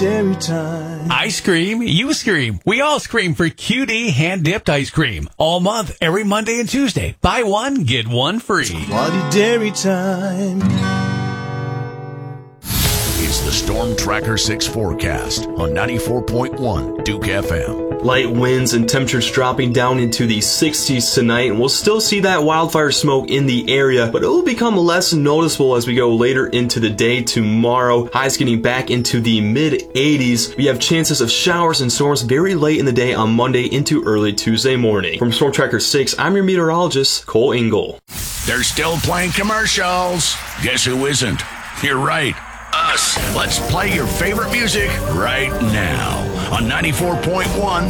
Dairy Time. I scream, you scream. We all scream for QD hand-dipped ice cream. All month, every Monday and Tuesday. Buy one, get one free. Quality Dairy Time. It's the Storm Tracker 6 forecast on 94.1 Duke FM. Light winds and temperatures dropping down into the 60s tonight, and we'll still see that wildfire smoke in the area, but it will become less noticeable as we go later into the day tomorrow. Highs getting back into the mid-80s. We have chances of showers and storms very late in the day on Monday into early Tuesday morning. From Storm Tracker 6, I'm your meteorologist, Cole Engel. They're still playing commercials. Guess who isn't? You're right. Us. Let's play your favorite music right now on 94.1